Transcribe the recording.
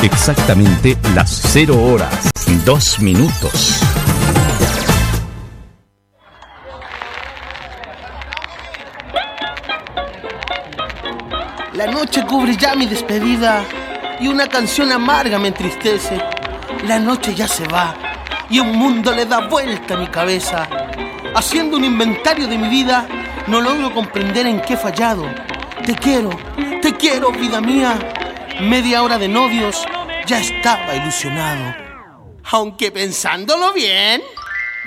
Exactamente las 0 horas, 2 minutos. La noche cubre ya mi despedida y una canción amarga me entristece. La noche ya se va y un mundo le da vuelta a mi cabeza. Haciendo un inventario de mi vida, no logro comprender en qué he fallado. Te quiero, vida mía. Media hora de novios, ya estaba ilusionado. Aunque pensándolo bien...